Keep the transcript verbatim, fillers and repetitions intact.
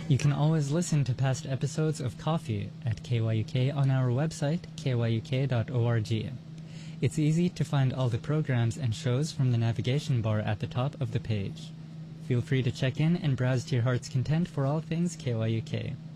You can always listen to past episodes of Coffee at K Y U K on our website, k y u k dot org. It's easy to find all the programs and shows from the navigation bar at the top of the page. Feel free to check in and browse to your heart's content for all things K Y U K.